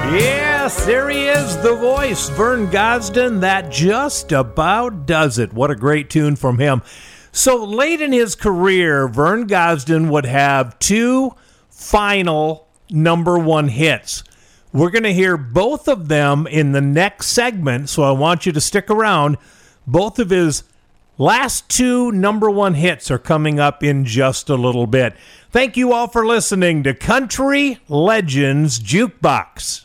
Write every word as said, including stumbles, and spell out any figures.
Yes, there he is, the voice, Vern Gosdin. That just about does it. What a great tune from him. So late in his career, Vern Gosdin would have two final number one hits. We're going to hear both of them in the next segment, so I want you to stick around. Both of his last two number one hits are coming up in just a little bit. Thank you all for listening to Country Legends Jukebox.